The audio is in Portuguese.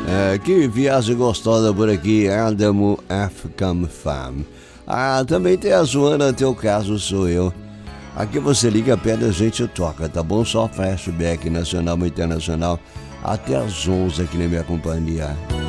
Que viagem gostosa por aqui, Adamo African Fam. Também tem a Joana, teu caso sou eu. Aqui você liga, pede, a gente toca, tá bom? Só flashback nacional e internacional até às 11 aqui na minha companhia.